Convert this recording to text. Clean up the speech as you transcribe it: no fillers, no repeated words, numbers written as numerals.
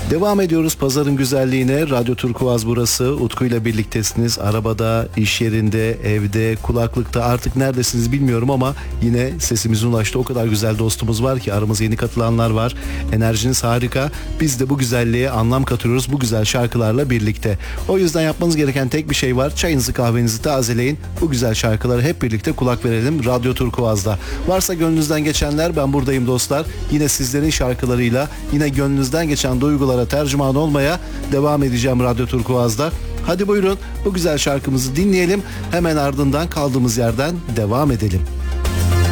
Devam ediyoruz pazarın güzelliğine. Radyo Turkuaz burası. Utku ile birliktesiniz. Arabada, iş yerinde, evde, kulaklıkta, artık neredesiniz bilmiyorum ama yine sesimizin ulaştığı o kadar güzel dostumuz var ki, aramıza yeni katılanlar var. Enerjiniz harika. Biz de bu güzelliğe anlam katıyoruz bu güzel şarkılarla birlikte. O yüzden yapmanız gereken tek bir şey var. Çayınızı, kahvenizi tazeleyin. Bu güzel şarkılara hep birlikte kulak verelim Radyo Turkuaz'da. Varsa gönlünüzden geçenler, ben buradayım dostlar. Yine sizlerin şarkılarıyla, yine gönlünüzden geçen duygulara tercüman olmaya devam edeceğim Radyo Turkuaz'da. Hadi buyurun bu güzel şarkımızı dinleyelim. Hemen ardından kaldığımız yerden devam edelim.